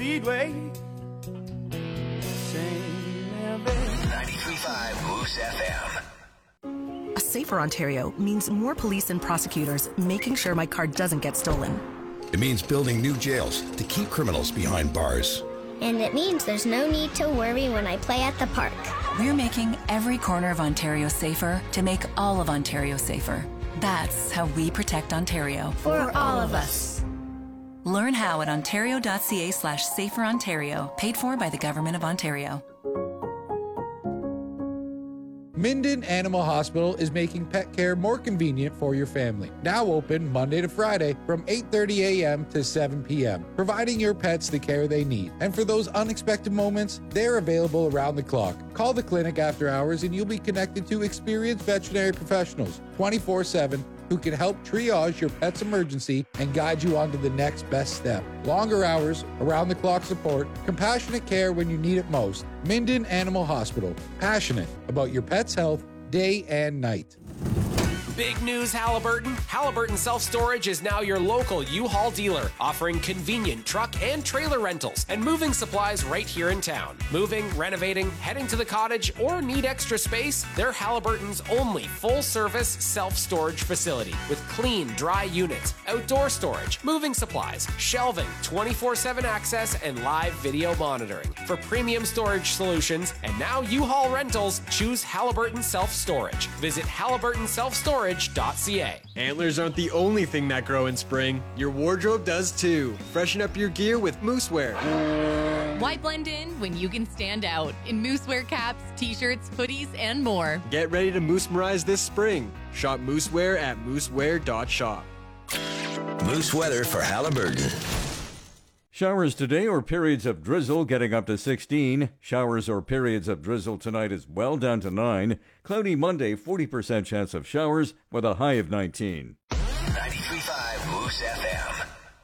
Speedway. 93.5 Moose FM. A safer Ontario means more police and prosecutors making sure my car doesn't get stolen. It means building new jails to keep criminals behind bars. And it means there's no need to worry when I play at the park. We're making every corner of Ontario safer to make all of Ontario safer. That's how we protect Ontario. For all of us. Learn how at ontario.ca/saferontario, paid for by the Government of Ontario. Minden Animal Hospital is making pet care more convenient for your family. Now open Monday to Friday from 8:30 a.m. to 7 p.m., providing your pets the care they need. And for those unexpected moments, they're available around the clock. Call the clinic after hours and you'll be connected to experienced veterinary professionals 24/7 who can help triage your pet's emergency and guide you on to the next best step. Longer hours, around-the-clock support, compassionate care when you need it most. Minden Animal Hospital, passionate about your pet's health day and night. Big news, Halliburton. Halliburton Self-Storage is now your local U-Haul dealer, offering convenient truck and trailer rentals and moving supplies right here in town. Moving, renovating, heading to the cottage, or need extra space? They're Halliburton's only full-service self-storage facility with clean, dry units, outdoor storage, moving supplies, shelving, 24/7 access, and live video monitoring. For premium storage solutions and now U-Haul rentals, choose Halliburton Self-Storage. Visit halliburtonselfstorage.ca. Antlers aren't the only thing that grow in spring. Your wardrobe does too. Freshen up your gear with Moosewear. Why blend in when you can stand out in Moosewear caps, t-shirts, hoodies, and more? Get ready to Moose-merize this spring. Shop Moosewear at moosewear.shop. Moose weather for Halliburton. Showers today or periods of drizzle getting up to 16. Showers or periods of drizzle tonight as well down to 9. Cloudy Monday, 40% chance of showers with a high of 19. 93.5 Moose FM.